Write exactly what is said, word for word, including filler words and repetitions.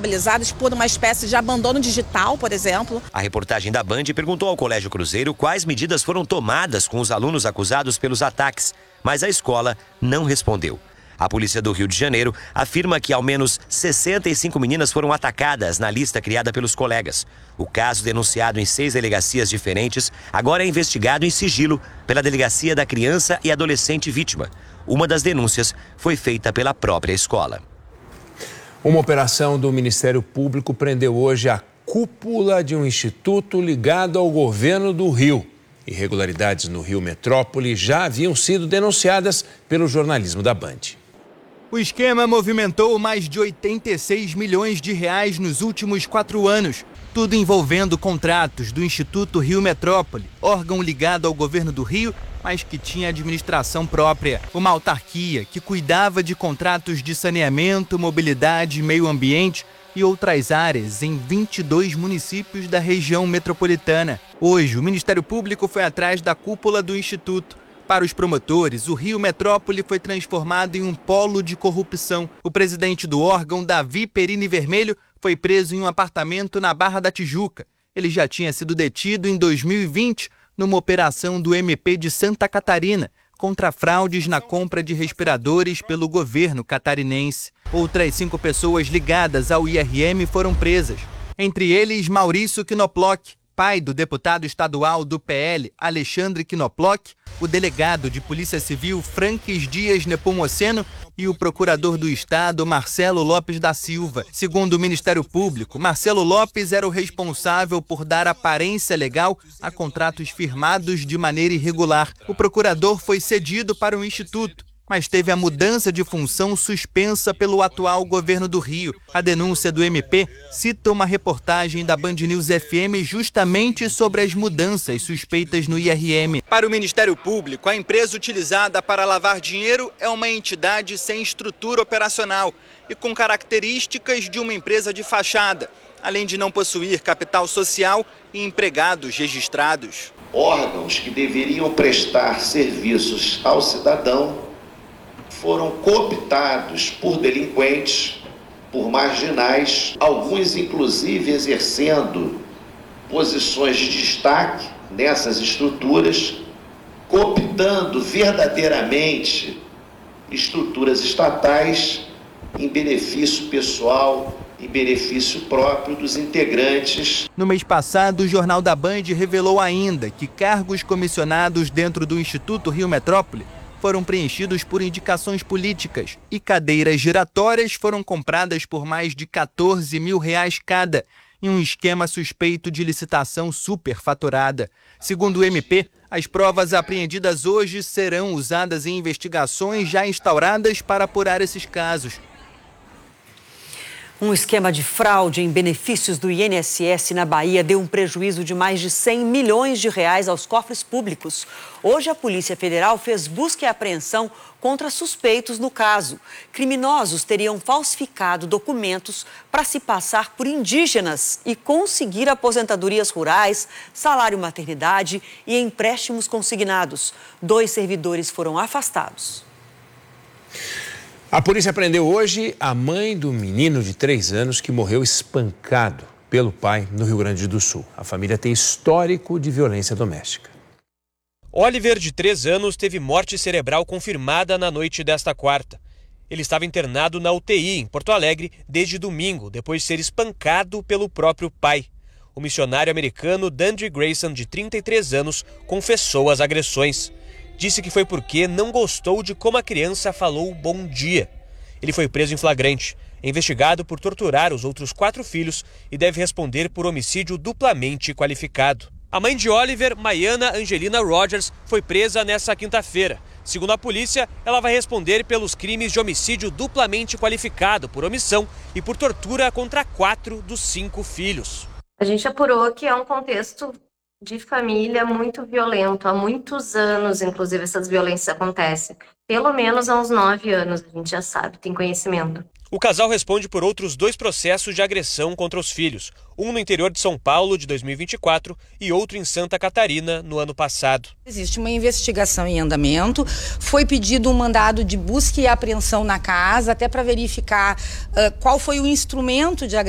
responsabilizados por uma espécie de abandono digital, por exemplo. A reportagem da Band perguntou ao Colégio Cruzeiro quais medidas foram tomadas com os alunos acusados pelos ataques, mas a escola não respondeu. A polícia do Rio de Janeiro afirma que ao menos sessenta e cinco meninas foram atacadas na lista criada pelos colegas. O caso, denunciado em seis delegacias diferentes, agora é investigado em sigilo pela Delegacia da Criança e Adolescente Vítima. Uma das denúncias foi feita pela própria escola. Uma operação do Ministério Público prendeu hoje a cúpula de um instituto ligado ao governo do Rio. Irregularidades no Rio Metrópole já haviam sido denunciadas pelo jornalismo da Band. O esquema movimentou mais de oitenta e seis milhões de reais nos últimos quatro anos, tudo envolvendo contratos do Instituto Rio Metrópole, órgão ligado ao governo do Rio, mas que tinha administração própria. Uma autarquia que cuidava de contratos de saneamento, mobilidade, meio ambiente e outras áreas em vinte e dois municípios da região metropolitana. Hoje, o Ministério Público foi atrás da cúpula do Instituto. Para os promotores, o Rio Metrópole foi transformado em um polo de corrupção. O presidente do órgão, Davi Perini Vermelho, foi preso em um apartamento na Barra da Tijuca. Ele já tinha sido detido em dois mil e vinte numa operação do M P de Santa Catarina contra fraudes na compra de respiradores pelo governo catarinense. Outras cinco pessoas ligadas ao I R M foram presas. Entre eles, Maurício Knoploch, pai do deputado estadual do P L, Alexandre Knoploch, o delegado de Polícia Civil, Franques Dias Nepomuceno, e o procurador do Estado, Marcelo Lopes da Silva. Segundo o Ministério Público, Marcelo Lopes era o responsável por dar aparência legal a contratos firmados de maneira irregular. O procurador foi cedido para o Instituto, mas teve a mudança de função suspensa pelo atual governo do Rio. A denúncia do M P cita uma reportagem da Band News F M justamente sobre as mudanças suspeitas no I R M. Para o Ministério Público, a empresa utilizada para lavar dinheiro é uma entidade sem estrutura operacional e com características de uma empresa de fachada, além de não possuir capital social e empregados registrados. Órgãos que deveriam prestar serviços ao cidadão foram cooptados por delinquentes, por marginais, alguns inclusive exercendo posições de destaque nessas estruturas, cooptando verdadeiramente estruturas estatais em benefício pessoal, em benefício próprio dos integrantes. No mês passado, o Jornal da Band revelou ainda que cargos comissionados dentro do Instituto Rio Metrópole foram preenchidos por indicações políticas e cadeiras giratórias foram compradas por mais de quatorze mil reais cada, em um esquema suspeito de licitação superfaturada. Segundo o M P, as provas apreendidas hoje serão usadas em investigações já instauradas para apurar esses casos. Um esquema de fraude em benefícios do I N S S na Bahia deu um prejuízo de mais de cem milhões de reais aos cofres públicos. Hoje, a Polícia Federal fez busca e apreensão contra suspeitos no caso. Criminosos teriam falsificado documentos para se passar por indígenas e conseguir aposentadorias rurais, salário maternidade e empréstimos consignados. Dois servidores foram afastados. A polícia prendeu hoje a mãe do menino de três anos que morreu espancado pelo pai no Rio Grande do Sul. A família tem histórico de violência doméstica. Oliver, de três anos, teve morte cerebral confirmada na noite desta quarta. Ele estava internado na U T I em Porto Alegre desde domingo, depois de ser espancado pelo próprio pai. O missionário americano Dandre Grayson, de trinta e três anos, confessou as agressões. Disse que foi porque não gostou de como a criança falou bom dia. Ele foi preso em flagrante, é investigado por torturar os outros quatro filhos e deve responder por homicídio duplamente qualificado. A mãe de Oliver, Maiana Angelina Rogers, foi presa nesta quinta-feira. Segundo a polícia, ela vai responder pelos crimes de homicídio duplamente qualificado por omissão e por tortura contra quatro dos cinco filhos. A gente apurou que é um contexto de família muito violento. Há muitos anos, inclusive, essas violências acontecem. Pelo menos há uns nove anos, a gente já sabe, tem conhecimento. O casal responde por outros dois processos de agressão contra os filhos. Um no interior de São Paulo, de dois mil e vinte e quatro, e outro em Santa Catarina, no ano passado. Existe uma investigação em andamento. Foi pedido um mandado de busca e apreensão na casa, até para verificar uh, qual foi o instrumento de agressão